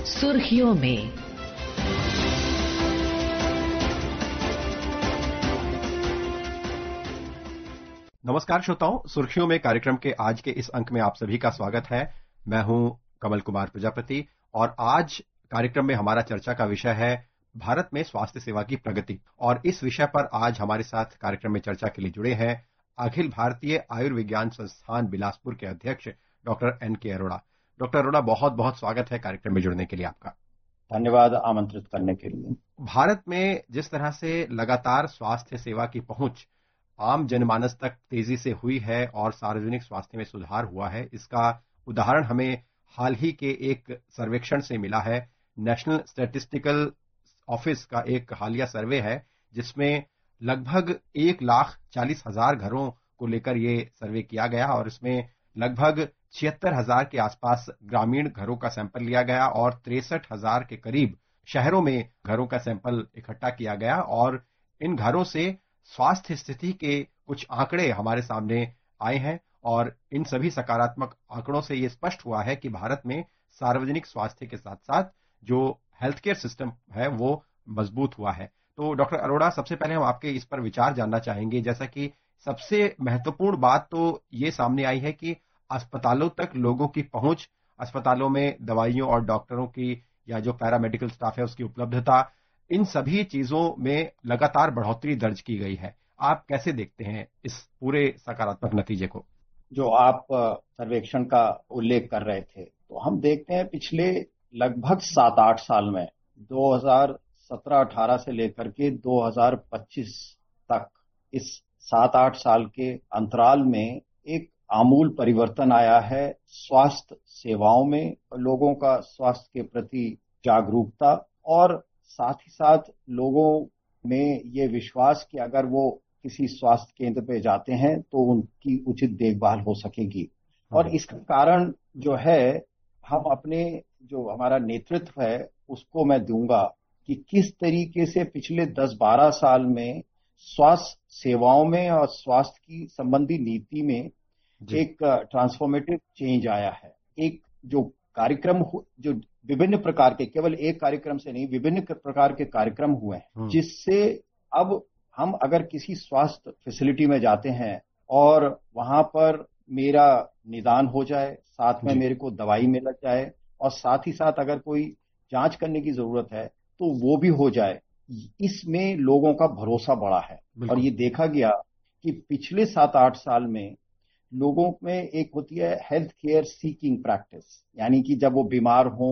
सुर्खियों में। नमस्कार श्रोताओं, सुर्खियों में कार्यक्रम के आज के इस अंक में आप सभी का स्वागत है। मैं हूं कमल कुमार प्रजापति और आज कार्यक्रम में हमारा चर्चा का विषय है भारत में स्वास्थ्य सेवा की प्रगति। और इस विषय पर आज हमारे साथ कार्यक्रम में चर्चा के लिए जुड़े हैं अखिल भारतीय आयुर्विज्ञान संस्थान बिलासपुर के अध्यक्ष doctor NK. Arora. Doctor Arora, बहुत बहुत स्वागत है कार्यक्रम में जुड़ने के लिए आपका। धन्यवाद आमंत्रित करने के लिए। भारत में जिस तरह से लगातार स्वास्थ्य सेवा की पहुंच आम जनमानस तक तेजी से हुई है और सार्वजनिक स्वास्थ्य में सुधार हुआ है, इसका उदाहरण हमें हाल ही के एक सर्वेक्षण से मिला है। नेशनल स्टैटिस्टिकल ऑफिस का एक हालिया सर्वे है जिसमें लगभग 1,40,000 घरों को लेकर ये सर्वे किया गया और इसमें लगभग 76,000 के आसपास ग्रामीण घरों का सैंपल लिया गया और 63,000 के करीब शहरों में घरों का सैंपल इकट्ठा किया गया और इन घरों से स्वास्थ्य स्थिति के कुछ आंकड़े हमारे सामने आए हैं और इन सभी सकारात्मक आंकड़ों से ये स्पष्ट हुआ है कि भारत में सार्वजनिक स्वास्थ्य के साथ साथ जो हेल्थ केयर सिस्टम है वो मजबूत हुआ है। तो डॉक्टर अरोड़ा, सबसे पहले हम आपके इस पर विचार जानना चाहेंगे। जैसा कि सबसे महत्वपूर्ण बात तो ये सामने आई है कि अस्पतालों तक लोगों की पहुंच, अस्पतालों में दवाइयों और डॉक्टरों की या जो पैरामेडिकल स्टाफ है उसकी उपलब्धता, इन सभी चीजों में लगातार बढ़ोतरी दर्ज की गई है। आप कैसे देखते हैं इस पूरे सकारात्मक नतीजे को? जो आप सर्वेक्षण का उल्लेख कर रहे थे, तो हम देखते हैं पिछले लगभग 7-8 साल में 2017-18 से लेकर के 2025 तक इस 7-8 साल के अंतराल में एक आमूल परिवर्तन आया है स्वास्थ्य सेवाओं में, लोगों का स्वास्थ्य के प्रति जागरूकता और साथ ही साथ लोगों में ये विश्वास कि अगर वो किसी स्वास्थ्य केंद्र पे जाते हैं तो उनकी उचित देखभाल हो सकेगी। और इसका कारण जो है, हम अपने जो हमारा नेतृत्व है उसको मैं दूंगा कि किस तरीके से पिछले 10-12 साल में स्वास्थ्य सेवाओं में और स्वास्थ्य की संबंधी नीति में एक ट्रांसफॉर्मेटिव चेंज आया है। एक जो कार्यक्रम जो विभिन्न प्रकार के, केवल एक कार्यक्रम से नहीं, विभिन्न प्रकार के कार्यक्रम हुए हैं जिससे अब हम अगर किसी स्वास्थ्य फैसिलिटी में जाते हैं और वहां पर मेरा निदान हो जाए, साथ में मेरे को दवाई मिल जाए और साथ ही साथ अगर कोई जांच करने की जरूरत है तो वो भी हो जाए, इसमें लोगों का भरोसा बढ़ा है। और ये देखा गया कि पिछले 7-8 साल में लोगों में एक होती है हेल्थ केयर सीकिंग प्रैक्टिस, यानी कि जब वो बीमार हों